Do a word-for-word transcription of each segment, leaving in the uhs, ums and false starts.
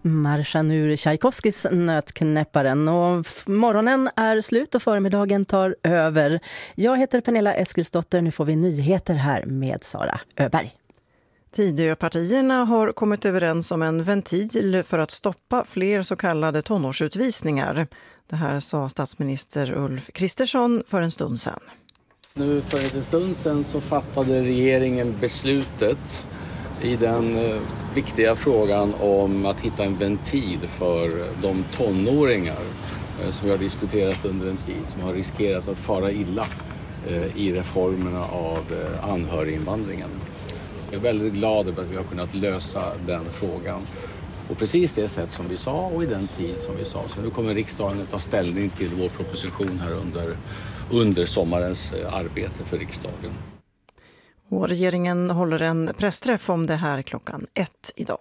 Marschen ur Tchaikovskis Nötknäpparen, och morgonen är slut och förmiddagen tar över. Jag heter Pernilla Eskilsdotter, nu får vi nyheter här med Sara Öberg. Tidöpartierna har kommit överens om en ventil för att stoppa fler så kallade tonårsutvisningar. Det här sa statsminister Ulf Kristersson för en stund sedan. Nu för en stund sedan så fattade regeringen beslutet i den eh, viktiga frågan om att hitta en ventil för de tonåringar eh, som vi har diskuterat under en tid, som har riskerat att fara illa eh, i reformerna av eh, anhöriginvandringen. Jag är väldigt glad över att vi har kunnat lösa den frågan på precis det sätt som vi sa och i den tid som vi sa. Så nu kommer riksdagen att ta ställning till vår proposition här under, under sommarens eh, arbete för riksdagen. Och regeringen håller en pressträff om det här klockan ett idag.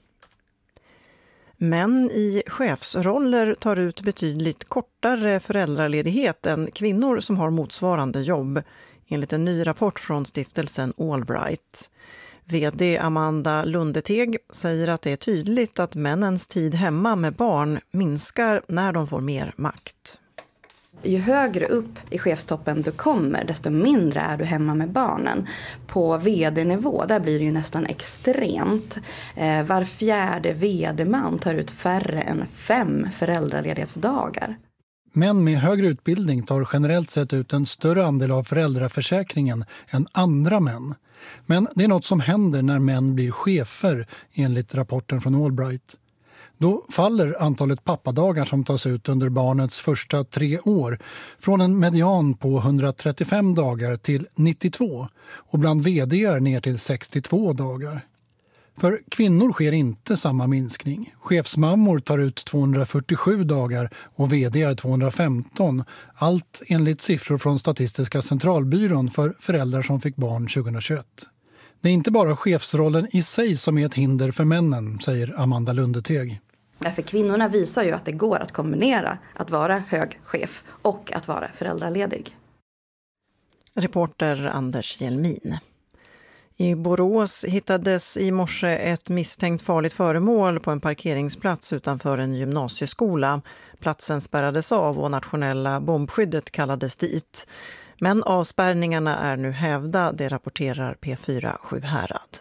Män i chefsroller tar ut betydligt kortare föräldraledighet än kvinnor som har motsvarande jobb, enligt en ny rapport från stiftelsen Allbright. V D Amanda Lundeteg säger att det är tydligt att männens tid hemma med barn minskar när de får mer makt. Ju högre upp i chefstoppen du kommer, desto mindre är du hemma med barnen. På vd-nivå, där blir det ju nästan extremt. Eh, var fjärde vd-man tar ut färre än fem föräldraledighetsdagar. Män med högre utbildning tar generellt sett ut en större andel av föräldraförsäkringen än andra män. Men det är något som händer när män blir chefer, enligt rapporten från Allbright. Då faller antalet pappadagar som tas ut under barnets första tre år från en median på hundratrettiofem dagar till nittiotvå och bland vd:ar ner till sextiotvå dagar. För kvinnor sker inte samma minskning. Chefsmammor tar ut tvåhundrafyrtiosju dagar och vd:ar tvåhundrafemton. Allt enligt siffror från Statistiska centralbyrån för föräldrar som fick barn tjugohundratjugoett. Det är inte bara chefsrollen i sig som är ett hinder för männen, säger Amanda Lundeteg. För kvinnorna visar ju att det går att kombinera att vara hög chef och att vara föräldraledig. Reporter Anders Hjelmin. I Borås hittades i morse ett misstänkt farligt föremål på en parkeringsplats utanför en gymnasieskola. Platsen spärrades av och nationella bombskyddet kallades dit. Men avspärrningarna är nu hävda, det rapporterar P fyra Sjuhärad.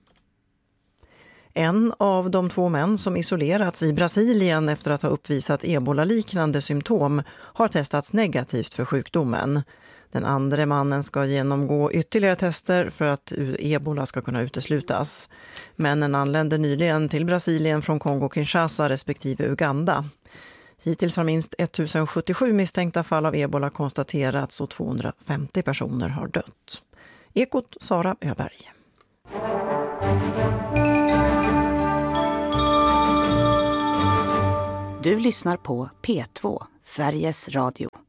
En av de två män som isolerats i Brasilien efter att ha uppvisat ebola-liknande symptom har testats negativt för sjukdomen. Den andra mannen ska genomgå ytterligare tester för att ebola ska kunna uteslutas. Männen anlände nyligen till Brasilien från Kongo-Kinshasa respektive Uganda. Hittills har minst ettusen misstänkta fall av ebola konstaterats och tvåhundrafemtio personer har dött. Ekot Sara Öberg. Du lyssnar på P två, Sveriges Radio.